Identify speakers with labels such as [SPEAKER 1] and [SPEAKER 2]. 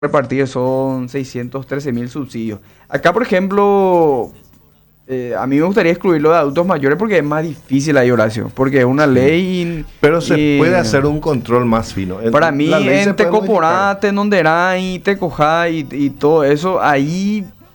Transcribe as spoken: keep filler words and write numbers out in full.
[SPEAKER 1] repartir son seiscientos trece mil subsidios. Acá, por ejemplo, eh, a mí me gustaría excluirlo de adultos mayores porque es más difícil ahí, Horacio, porque es una
[SPEAKER 2] Sí.
[SPEAKER 1] ley.
[SPEAKER 2] Pero se
[SPEAKER 1] y-
[SPEAKER 2] puede hacer un control más fino. En-
[SPEAKER 1] Para mí,
[SPEAKER 2] la ley se
[SPEAKER 1] en
[SPEAKER 2] puede
[SPEAKER 1] Tecoporá,
[SPEAKER 2] modificar.
[SPEAKER 1] Tenonderá y Tecojá y, y todo eso, ahí